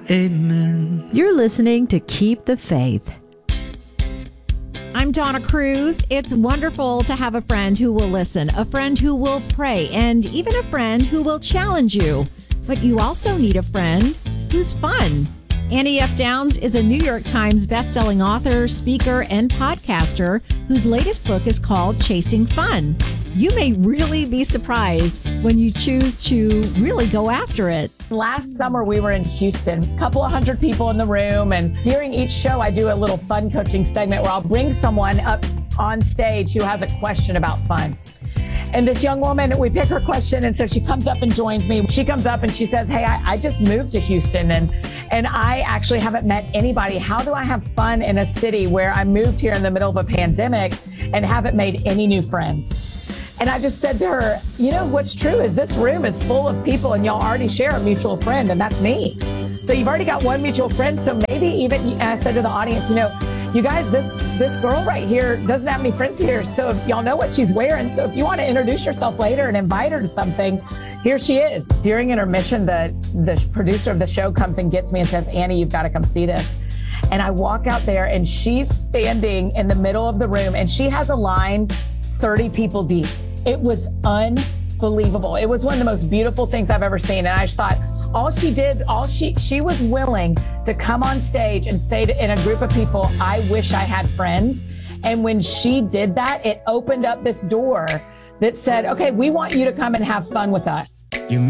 Amen. You're listening to Keep the Faith. I'm Donna Cruz. It's wonderful to have a friend who will listen, a friend who will pray, and even a friend who will challenge you. But you also need a friend who's fun. Annie F. Downs is a New York Times bestselling author, speaker, and podcaster whose latest book is called Chasing Fun. You may really be surprised when you choose to really go after it. Last summer, we were in Houston, a couple of hundred people in the room. And during each show, I do a little fun coaching segment where I'll bring someone up on stage who has a question about fun. And this young woman, we pick her question. And so she comes up and joins me. She comes up and she says, hey, I just moved to Houston and I actually haven't met anybody. How do I have fun in a city where I moved here in the middle of a pandemic and haven't made any new friends? And I just said to her, you know, what's true is this room is full of people and y'all already share a mutual friend, and that's me. So you've already got one mutual friend. So maybe even, and I said to the audience, you know, you guys, this girl right here doesn't have any friends here. So if y'all know what she's wearing. So if you want to introduce yourself later and invite her to something, here she is. During intermission, the producer of the show comes and gets me and says, Annie, you've got to come see this. And I walk out there and she's standing in the middle of the room and she has a line 30 people deep. It was unbelievable. It was one of the most beautiful things I've ever seen. And I just thought, she was willing to come on stage and say in a group of people, I wish I had friends. And when she did that, it opened up this door that said, okay, we want you to come and have fun with us. You